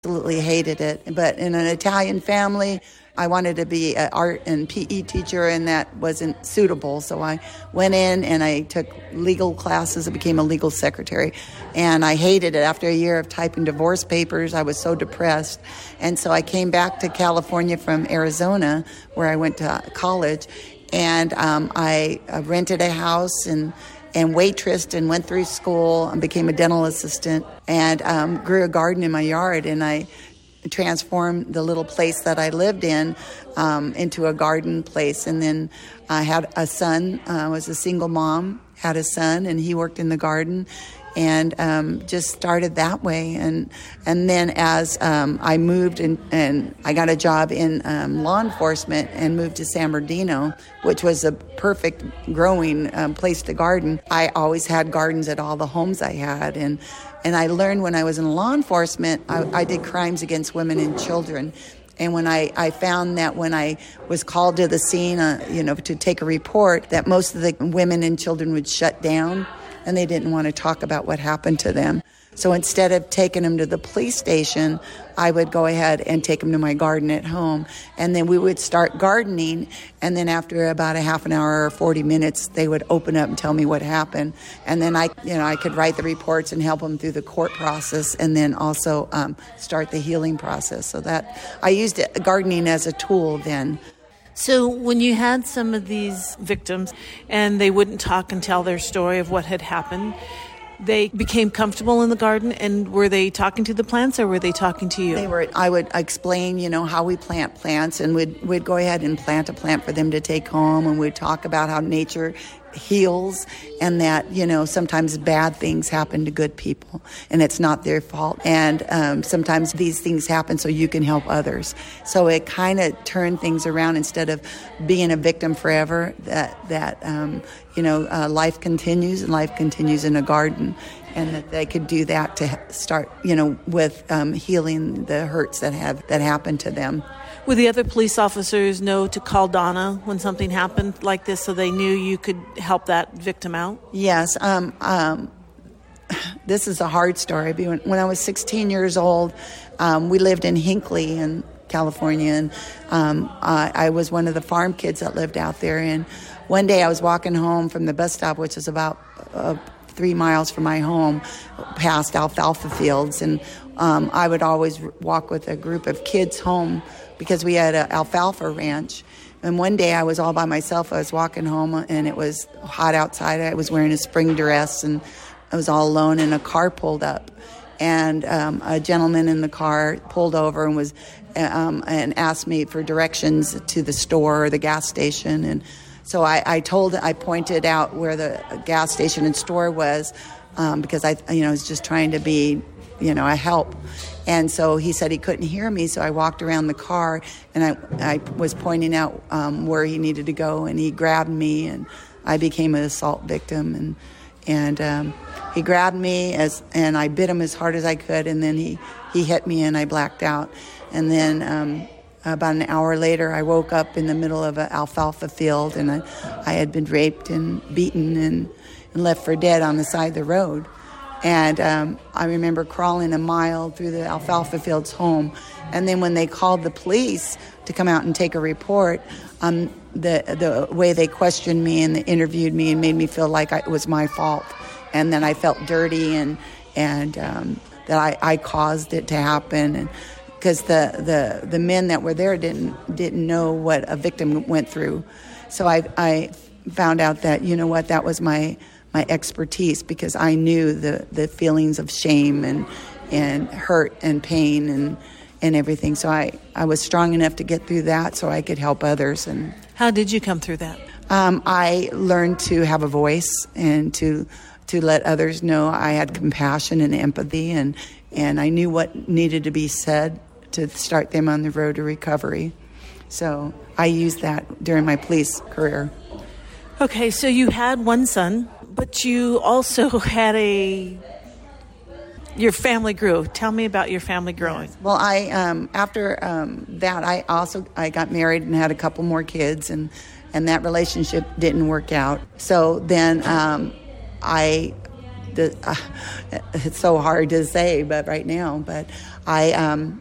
absolutely hated it. But in an Italian family, I wanted to be an art and PE teacher, and that wasn't suitable. So I went in and I took legal classes and became a legal secretary. And I hated it. After a year of typing divorce papers, I was so depressed. And so I came back to California from Arizona, where I went to college. And I rented a house and waitressed and went through school and became a dental assistant and grew a garden in my yard. And I transformed the little place that I lived in into a garden place. And then I had a son. I was a single mom, had a son, and he worked in the garden. And just started that way. And then as I moved and I got a job in law enforcement and moved to San Bernardino, which was a perfect growing place to garden. I always had gardens at all the homes I had. And I learned when I was in law enforcement, I did crimes against women and children. And when I found that when I was called to the scene, to take a report, that most of the women and children would shut down. And they didn't want to talk about what happened to them. So instead of taking them to the police station, I would go ahead and take them to my garden at home. And then we would start gardening. And then after about a half an hour or 40 minutes, they would open up and tell me what happened. And then I could write the reports and help them through the court process, and then also start the healing process. So that I used gardening as a tool then. So when you had some of these victims and they wouldn't talk and tell their story of what had happened, they became comfortable in the garden, and were they talking to the plants or were they talking to you? They were. I would explain, how we plant plants, and we'd go ahead and plant a plant for them to take home, and we'd talk about how nature heals and that, sometimes bad things happen to good people and it's not their fault. And sometimes these things happen so you can help others. So it kind of turned things around. Instead of being a victim forever, life continues, and life continues in a garden. And that they could do that to start, with healing the hurts that happened to them. Would the other police officers know to call Donna when something happened like this, so they knew you could help that victim out? Yes. This is a hard story. When I was 16 years old, we lived in Hinckley in California, and I was one of the farm kids that lived out there. And one day I was walking home from the bus stop, which is about 3 miles from my home, past alfalfa fields. And I would always walk with a group of kids home because we had an alfalfa ranch. And one day I was all by myself. I was walking home and it was hot outside. I was wearing a spring dress and I was all alone, and a car pulled up. And a gentleman in the car pulled over and was and asked me for directions to the store or the gas station. And so I pointed out where the gas station and store was because I was just trying to be, a help. And so he said he couldn't hear me, so I walked around the car and I was pointing out where he needed to go, and he grabbed me, and I became an assault victim. And he grabbed me and I bit him as hard as I could, and then he hit me and I blacked out. And then about an hour later, I woke up in the middle of an alfalfa field, and I had been raped and beaten and left for dead on the side of the road. And I remember crawling a mile through the alfalfa fields home. And then when they called the police to come out and take a report, the way they questioned me and they interviewed me and made me feel like it was my fault. And then I felt dirty and that I caused it to happen. And because the men that were there didn't know what a victim went through. So I found out that, that was my expertise, because I knew the feelings of shame and hurt and pain and everything. So I was strong enough to get through that so I could help others. And how did you come through that? I learned to have a voice and to let others know I had compassion and empathy, and I knew what needed to be said to start them on the road to recovery. So I used that during my police career. Okay, so you had one son, but you also had your family grew. Tell me about your family growing. Yes. Well, after that, I got married and had a couple more kids, and that relationship didn't work out. So then I it's so hard to say, but right now, but I